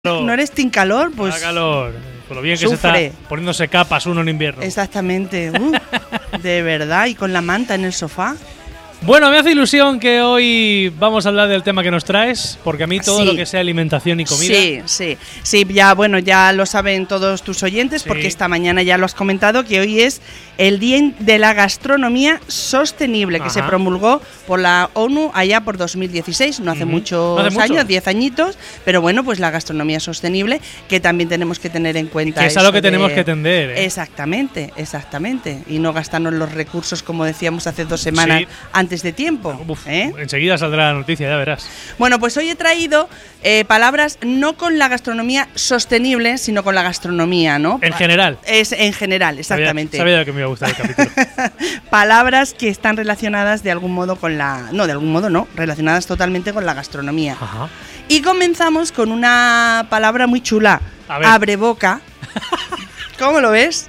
¿No eres team calor? Pues calor. Con lo bien que sufre. se está poniéndose capas uno en invierno. Exactamente. De verdad. Y con la manta en el sofá. Bueno, me hace ilusión que hoy vamos a hablar del tema que nos traes, porque a mí todo lo que sea alimentación y comida… Sí, ya lo saben todos tus oyentes, porque esta mañana ya lo has comentado, que hoy es el Día de la Gastronomía Sostenible, que se promulgó por la ONU allá por 2016, no hace muchos años, 10 añitos, pero bueno, pues la gastronomía sostenible, que también tenemos que tener en cuenta. Que es a lo que tenemos que tender. Exactamente, y no gastarnos los recursos, como decíamos hace 2 semanas, antes de tiempo. Enseguida saldrá la noticia, ya verás. Bueno, pues hoy he traído palabras no con la gastronomía sostenible, sino con la gastronomía, ¿no? En general. Es en general, exactamente. Sabía que me iba a gustar el capítulo. Palabras que están relacionadas de algún modo con la… No, de algún modo no, relacionadas totalmente con la gastronomía. Ajá. Y comenzamos con una palabra muy chula. Abreboca. ¿Cómo lo ves?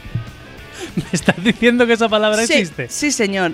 ¿Me estás diciendo que esa palabra existe? Sí, señor.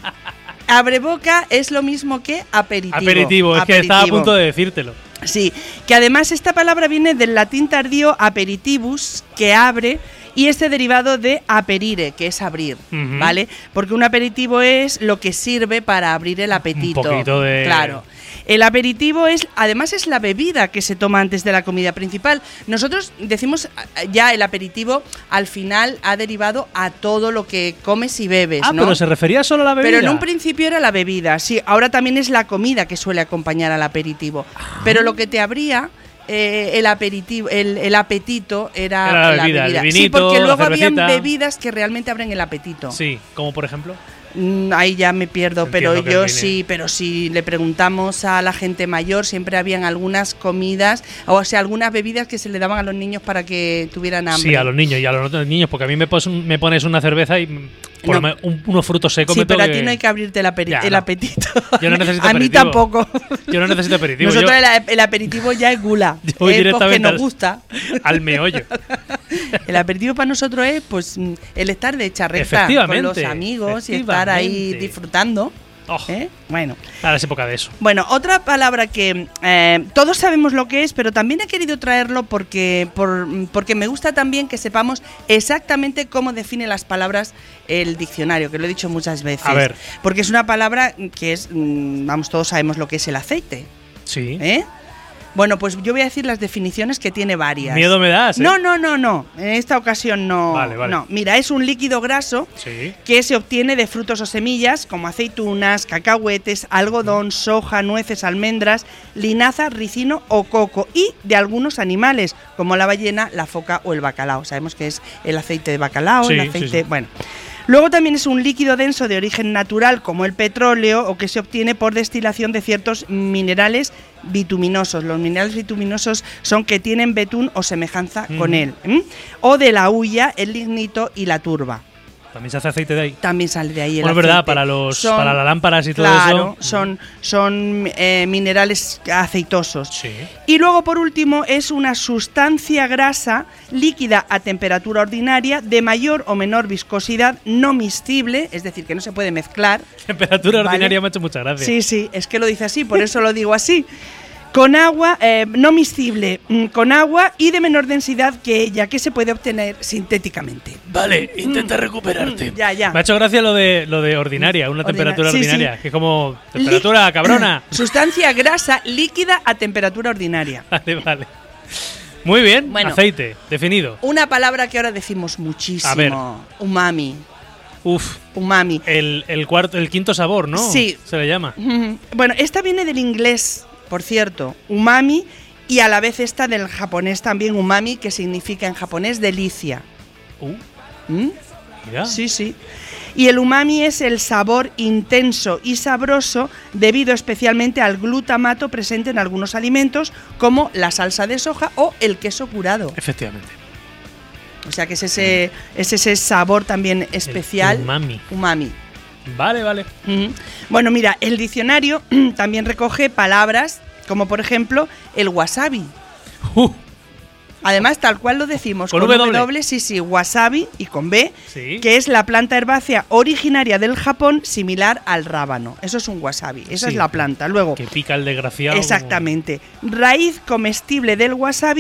Abreboca es lo mismo que aperitivo. Es que estaba a punto de decírtelo. Sí, que además esta palabra viene del latín tardío aperitivus, que abre, y este derivado de aperire, que es abrir, ¿vale? Porque un aperitivo es lo que sirve para abrir el apetito. Un poquito de… Claro. El aperitivo además es la bebida que se toma antes de la comida principal. Nosotros decimos ya el aperitivo al final ha derivado a todo lo que comes y bebes, ¿no? Pero se refería solo a la bebida. Pero en un principio era la bebida, sí. Ahora también es la comida que suele acompañar al aperitivo. Pero lo que te abría… el aperitivo, el apetito era la bebida. El vinito, sí, porque luego habían bebidas que realmente abren el apetito. Sí, como por ejemplo… Ahí ya me pierdo, pero yo sí, pero si le preguntamos a la gente mayor, siempre habían algunas comidas, o sea, algunas bebidas que se le daban a los niños para que tuvieran hambre. Sí, a los niños y a los otros niños, porque a mí me pones una cerveza y unos frutos secos. Sí, pero a ti no hay que abrirte el apetito. Yo no necesito aperitivo. A mí tampoco. Yo no necesito aperitivo. Nosotros el aperitivo ya es gula. Yo voy directamente porque nos gusta. Al meollo. El aperitivo para nosotros es pues el estar de charreta con los amigos y estar ahí disfrutando. Bueno, ahora es época de eso. Bueno, otra palabra que todos sabemos lo que es, pero también he querido traerlo porque me gusta también que sepamos exactamente cómo define las palabras el diccionario, que lo he dicho muchas veces. A ver. Porque es una palabra que es, todos sabemos lo que es el aceite. Sí. Bueno, pues yo voy a decir las definiciones, que tiene varias. Miedo me das, ¿eh? No. En esta ocasión no. Vale. No, mira, es un líquido graso que se obtiene de frutos o semillas como aceitunas, cacahuetes, algodón, soja, nueces, almendras, linaza, ricino o coco, y de algunos animales como la ballena, la foca o el bacalao. Sabemos que es el aceite de bacalao, el aceite… Bueno. Luego también es un líquido denso de origen natural como el petróleo, o que se obtiene por destilación de ciertos minerales bituminosos. Los minerales bituminosos son que tienen betún o semejanza con él. O de la hulla, el lignito y la turba. También se hace aceite de ahí. También sale de ahí el aceite. Bueno, es verdad, para las lámparas y todo eso. Claro, son minerales aceitosos. Sí. Y luego, por último, es una sustancia grasa líquida a temperatura ordinaria, de mayor o menor viscosidad, no miscible, es decir, que no se puede mezclar. Temperatura ordinaria me ha hecho mucha gracia. Sí, es que lo dice así, por eso lo digo así. Con agua, no miscible, con agua y de menor densidad que ella, que se puede obtener sintéticamente. Vale, intenta recuperarte. Ya. Me ha hecho gracia lo de ordinaria, una temperatura ordinaria, que es como temperatura cabrona. Sustancia grasa líquida a temperatura ordinaria. Vale. Muy bien, bueno, aceite, definido. Una palabra que ahora decimos muchísimo. A ver. Umami. Umami. El quinto sabor, ¿no? Sí. Se le llama. Bueno, esta viene del inglés, por cierto, umami, y a la vez esta del japonés también, umami, que significa en japonés delicia. Mira. Sí. Y el umami es el sabor intenso y sabroso debido especialmente al glutamato presente en algunos alimentos, como la salsa de soja o el queso curado. Efectivamente. O sea que es ese sabor también especial. El umami. Vale. Bueno, mira, el diccionario también recoge palabras como, por ejemplo, el wasabi. Además, tal cual lo decimos, con W, sí, wasabi y con B, que es la planta herbácea originaria del Japón, similar al rábano. Eso es un wasabi, esa es la planta. Luego, que pica el desgraciado. Exactamente. Raíz comestible del wasabi